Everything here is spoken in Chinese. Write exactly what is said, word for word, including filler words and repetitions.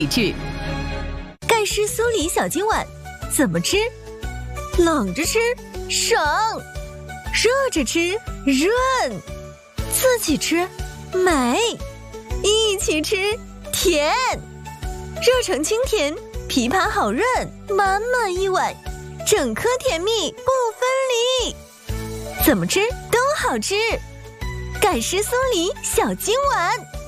去。 盖世酥梨小金碗怎么吃？冷着吃爽，热着吃润，自己吃美，一起吃甜。热成清甜，枇杷好润，满满一碗，整颗甜蜜不分离。怎么吃都好吃，盖世酥梨小金碗。